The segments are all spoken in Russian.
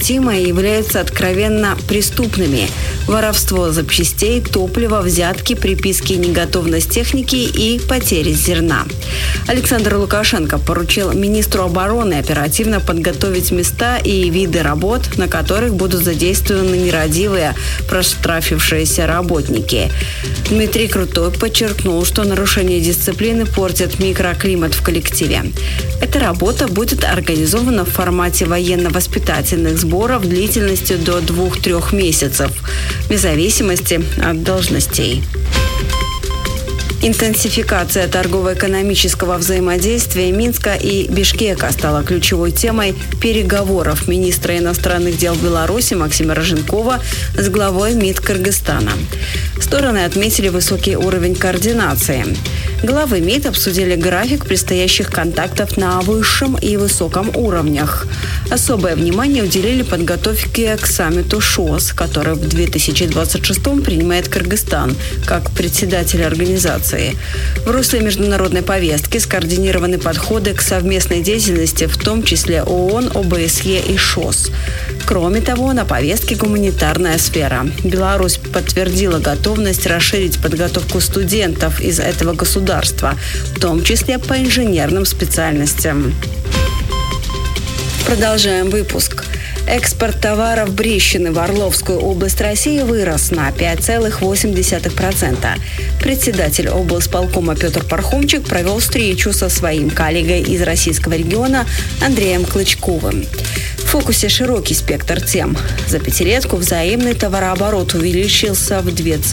являются откровенно преступными. Воровство запчастей, топлива, взятки, приписки, неготовность техники и потери зерна. Александр Лукашенко поручил министру обороны оперативно подготовить места и виды работ, на которых будут задействованы нерадивые, проштрафившиеся работники. Дмитрий Крутой подчеркнул, что нарушение дисциплины портит микроклимат в коллективе. Эта работа будет организована в формате военно-воспитательных сборов длительностью до 2-3 месяцев, вне зависимости от должностей. Интенсификация торгово-экономического взаимодействия Минска и Бишкека стала ключевой темой переговоров министра иностранных дел Беларуси Максима Роженкова с главой МИД Кыргызстана. Стороны отметили высокий уровень координации. Главы МИД обсудили график предстоящих контактов на высшем и высоком уровнях. Особое внимание уделили подготовке к саммиту ШОС, который в 2026 принимает Кыргызстан как председатель организации. В русле международной повестки скоординированы подходы к совместной деятельности, в том числе ООН, ОБСЕ и ШОС. Кроме того, на повестке гуманитарная сфера. Беларусь подтвердила готовность расширить подготовку студентов из этого государства, в том числе по инженерным специальностям. Продолжаем выпуск. Экспорт товаров Брещины в Орловскую область России вырос на 5,8%. Председатель облсполкома Петр Пархомчик провел встречу со своим коллегой из российского региона Андреем Клычковым. В фокусе широкий спектр тем. За пятилетку взаимный товарооборот увеличился в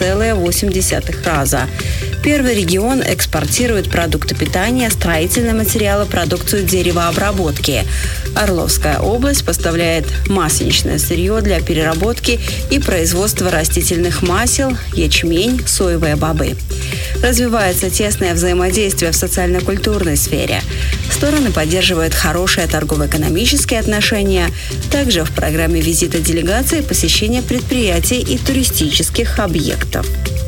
2,8 раза. Первый регион экспортирует продукты питания, строительные материалы, продукцию деревообработки. Орловская область поставляет масличное сырье для переработки и производства растительных масел, ячмень, соевые бобы. Развивается тесное взаимодействие в социально-культурной сфере. Стороны поддерживают хорошие торгово-экономические отношения. Также в программе визита делегации посещение предприятий и туристических объектов.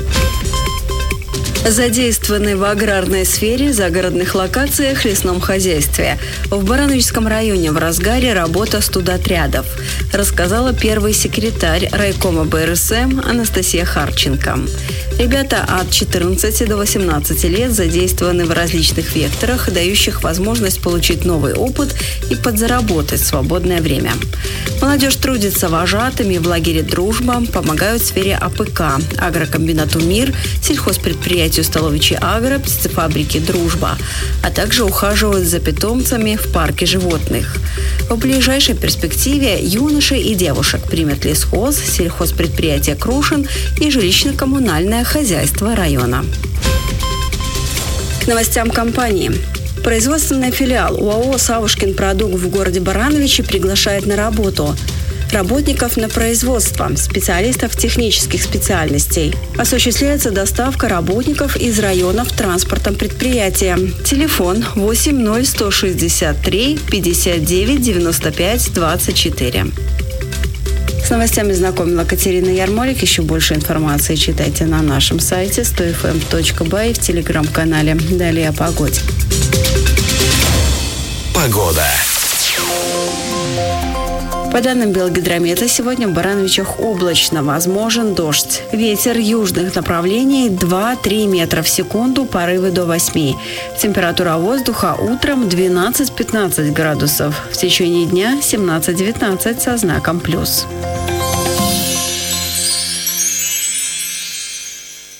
Задействованы в аграрной сфере, загородных локациях, лесном хозяйстве. В Барановичском районе в разгаре работа студотрядов, рассказала первый секретарь райкома БРСМ Анастасия Харченко. Ребята от 14 до 18 лет задействованы в различных векторах, дающих возможность получить новый опыт и подзаработать в свободное время. Молодежь трудится вожатыми в лагере «Дружба», помогают в сфере АПК, агрокомбинату «Мир», сельхозпредприятию «Столовичи Агро», птицефабрике «Дружба», а также ухаживают за питомцами в парке животных. В ближайшей перспективе юношей и девушек примет лесхоз, сельхозпредприятие «Крушин» и жилищно-коммунальное хозяйство района. К новостям компании. Производственный филиал УАО «Савушкин продукт» в городе Барановичи приглашает на работу работников на производство, специалистов технических специальностей. Осуществляется доставка работников из районов транспортом предприятия. Телефон 80163 59 95 24. С новостями знакомила Катерина Ярмолик. Еще больше информации читайте на нашем сайте 100fm.by и в телеграм-канале. Далее о погоде. Погода. По данным Белгидромета, сегодня в Барановичах облачно, возможен дождь. Ветер южных направлений 2-3 метра в секунду, порывы до 8. Температура воздуха утром 12-15 градусов. В течение дня 17-19 со знаком плюс.